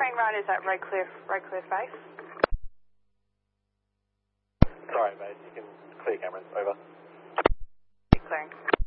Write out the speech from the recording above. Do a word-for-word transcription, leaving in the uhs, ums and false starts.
Clearing right is at Redcliffe, Redcliffe base. Sorry, mate. You can clear cameras. Over. Clearing.